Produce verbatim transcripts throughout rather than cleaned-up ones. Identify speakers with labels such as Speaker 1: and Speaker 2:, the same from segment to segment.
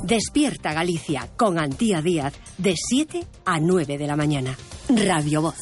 Speaker 1: Despierta Galicia con Antía Díaz de siete a nueve de la mañana. Radio Voz.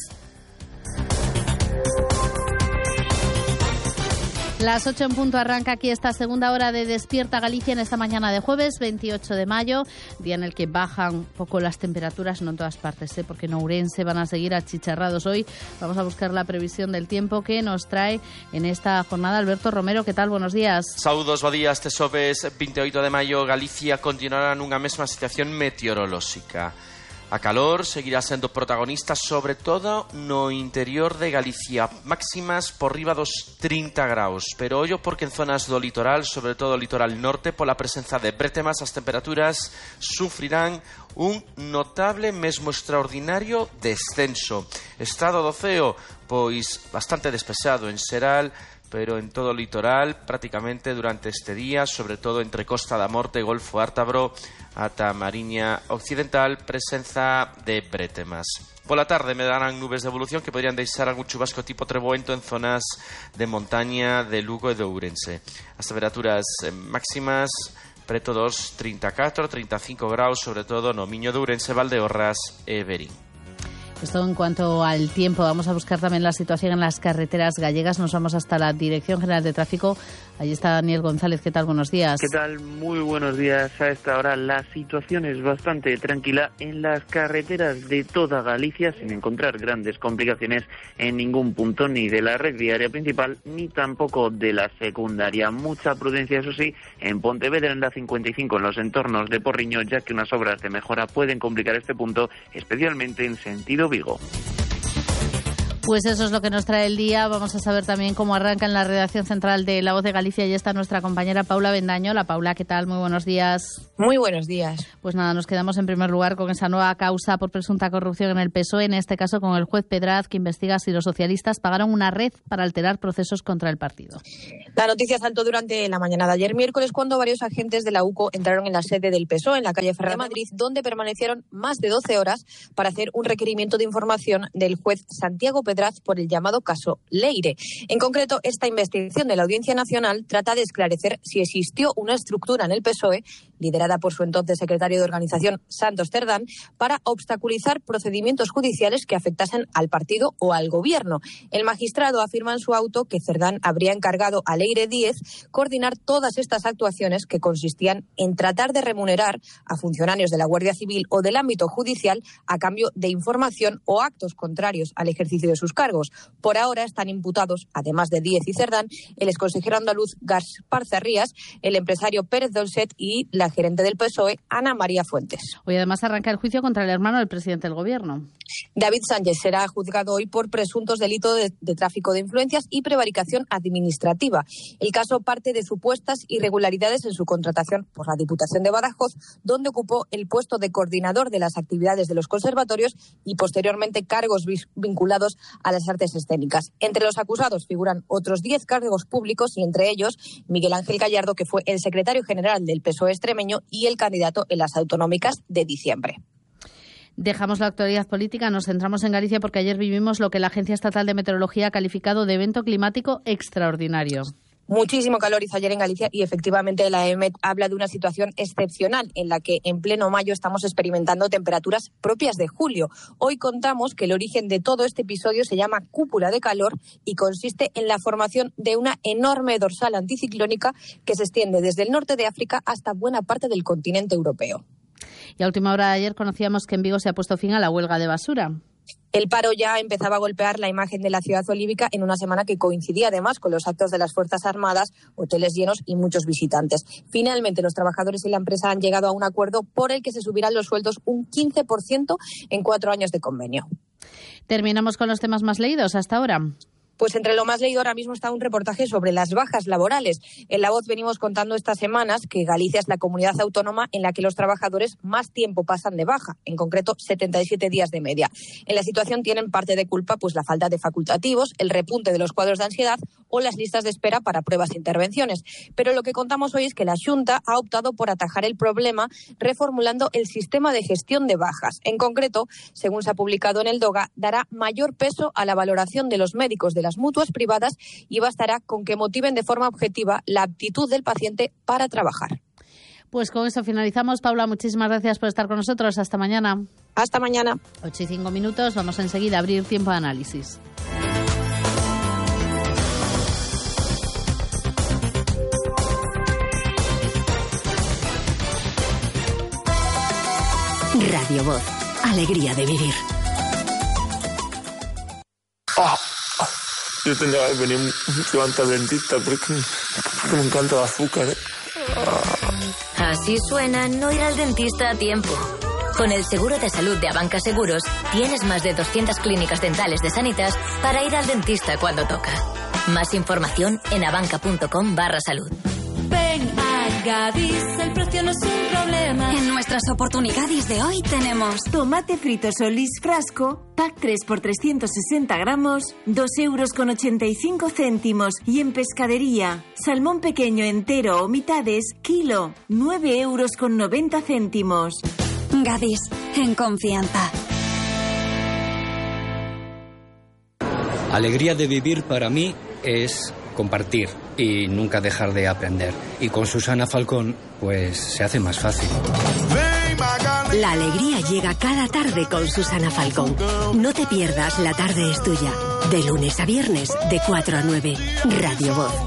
Speaker 2: Las ocho en punto arranca aquí esta segunda hora de Despierta Galicia en esta mañana de jueves veintiocho de mayo, día en el que bajan un poco las temperaturas, no en todas partes, ¿eh? Porque en Ourense van a seguir achicharrados hoy. Vamos a buscar la previsión del tiempo que nos trae en esta jornada Alberto Romero. ¿Qué tal? Buenos días.
Speaker 3: Saúdos, bo día. Este xoves veintiocho de maio Galicia continuará nunha mesma situación meteorolóxica. A calor seguirá sendo protagonista sobre todo no interior de Galicia, máximas por riba dos trinta graus, pero ollo porque en zonas do litoral, sobre todo o litoral norte, pola presenza de brétemas, as temperaturas sufrirán un notable, mesmo extraordinario descenso. Estado do ceo, pois bastante despexado en xeral, pero en todo o litoral prácticamente durante este día, sobre todo entre Costa da Morte, Golfo Ártabro ata Mariña Occidental, presenza de brétemas. Pola tarde me darán nubes de evolución que podrían deixar algún chubasco tipo treboento en zonas de montaña de Lugo e de Ourense. As temperaturas máximas preto dos trinta e catro, trinta e cinco graus, sobre todo no Miño de Ourense, Valdeorras e Verín.
Speaker 2: Esto en cuanto al tiempo. Vamos a buscar también la situación en las carreteras gallegas. Nos vamos hasta la Dirección General de Tráfico. Allí está Daniel González. ¿Qué tal? Buenos días.
Speaker 4: ¿Qué tal? Muy buenos días. A esta hora la situación es bastante tranquila en las carreteras de toda Galicia, sin encontrar grandes complicaciones en ningún punto, ni de la red viaria principal, ni tampoco de la secundaria. Mucha prudencia, eso sí, en Pontevedra, en la cincuenta y cinco, en los entornos de Porriño, ya que unas obras de mejora pueden complicar este punto, especialmente en sentido Vigo.
Speaker 2: Pues eso es lo que nos trae el día. Vamos a saber también cómo arranca en la redacción central de La Voz de Galicia. Y está nuestra compañera Paula Bendaño. La Paula, ¿qué tal? Muy buenos días.
Speaker 5: Muy buenos días.
Speaker 2: Pues nada, nos quedamos en primer lugar con esa nueva causa por presunta corrupción en el P S O E, en este caso con el juez Pedraz, que investiga si los socialistas pagaron una red para alterar procesos contra el partido.
Speaker 5: La noticia saltó durante la mañana de ayer miércoles, cuando varios agentes de la U C O entraron en la sede del P S O E, en la calle Ferrer de Madrid, donde permanecieron más de doce horas para hacer un requerimiento de información del juez Santiago Pedraz por el llamado caso Leire. En concreto, esta investigación de la Audiencia Nacional trata de esclarecer si existió una estructura en el P S O E, liderada por su entonces secretario de Organización, Santos Cerdán, para obstaculizar procedimientos judiciales que afectasen al partido o al gobierno. El magistrado afirma en su auto que Cerdán habría encargado a Leire Díez coordinar todas estas actuaciones, que consistían en tratar de remunerar a funcionarios de la Guardia Civil o del ámbito judicial a cambio de información o actos contrarios al ejercicio de sus cargos. Por ahora están imputados, además de Díez y Cerdán, el exconsejero andaluz Gaspar Zarrías, el empresario Pérez Dolcet y la gerente del P S O E, Ana María Fuentes.
Speaker 2: Hoy además arranca el juicio contra el hermano del presidente del Gobierno.
Speaker 5: David Sánchez será juzgado hoy por presuntos delitos de, de tráfico de influencias y prevaricación administrativa. El caso parte de supuestas irregularidades en su contratación por la Diputación de Badajoz, donde ocupó el puesto de coordinador de las actividades de los conservatorios y posteriormente cargos vinculados a las artes escénicas. Entre los acusados figuran otros diez cargos públicos y entre ellos Miguel Ángel Gallardo, que fue el secretario general del P S O E extremeño y el candidato en las autonómicas de diciembre.
Speaker 2: Dejamos la actualidad política, nos centramos en Galicia porque ayer vivimos lo que la Agencia Estatal de Meteorología ha calificado de evento climático extraordinario.
Speaker 5: Muchísimo calor hizo ayer en Galicia y efectivamente la E M E T habla de una situación excepcional en la que en pleno mayo estamos experimentando temperaturas propias de julio. Hoy contamos que el origen de todo este episodio se llama cúpula de calor y consiste en la formación de una enorme dorsal anticiclónica que se extiende desde el norte de África hasta buena parte del continente europeo.
Speaker 2: Y a última hora de ayer conocíamos que en Vigo se ha puesto fin a la huelga de basura.
Speaker 5: El paro ya empezaba a golpear la imagen de la ciudad olívica en una semana que coincidía además con los actos de las Fuerzas Armadas, hoteles llenos y muchos visitantes. Finalmente, los trabajadores y la empresa han llegado a un acuerdo por el que se subirán los sueldos un quince por ciento en cuatro años de convenio.
Speaker 2: Terminamos con los temas más leídos hasta ahora.
Speaker 5: Pues entre lo más leído ahora mismo está un reportaje sobre las bajas laborales. En La Voz venimos contando estas semanas que Galicia es la comunidad autónoma en la que los trabajadores más tiempo pasan de baja, en concreto setenta y siete días de media. En la situación tienen parte de culpa pues la falta de facultativos, el repunte de los cuadros de ansiedad o las listas de espera para pruebas e intervenciones. Pero lo que contamos hoy es que la Xunta ha optado por atajar el problema reformulando el sistema de gestión de bajas. En concreto, según se ha publicado en el DOGA, dará mayor peso a la valoración de los médicos de la las mutuas privadas y bastará con que motiven de forma objetiva la aptitud del paciente para trabajar.
Speaker 2: Pues con eso finalizamos. Paula, muchísimas gracias por estar con nosotros. Hasta mañana.
Speaker 5: Hasta mañana.
Speaker 2: ocho y cinco minutos. Vamos enseguida a abrir tiempo de análisis.
Speaker 1: Radio Voz. Alegría de vivir.
Speaker 6: Oh, yo tendría que venir mucho antes al dentista porque, porque me encanta el azúcar. ¿eh?
Speaker 7: Oh. Así suena no ir al dentista a tiempo. Con el seguro de salud de Abanca Seguros, tienes más de doscientas clínicas dentales de Sanitas para ir al dentista cuando toca. Más información en abanca.com barra salud.
Speaker 8: Ven a Gadis, el precio no es un problema.
Speaker 9: En nuestras oportunidades de hoy tenemos
Speaker 10: tomate frito Solís frasco, pack tres por trescientos sesenta gramos, dos euros con ochenta y cinco céntimos. Y en pescadería, salmón pequeño entero o mitades, kilo, nueve euros con noventa céntimos.
Speaker 9: Gadis, en confianza.
Speaker 11: Alegría de vivir para mí es compartir y nunca dejar de aprender. Y con Susana Falcón, pues se hace más fácil.
Speaker 1: La alegría llega cada tarde con Susana Falcón. No te pierdas La tarde es tuya. De lunes a viernes, de cuatro a nueve. Radio Voz.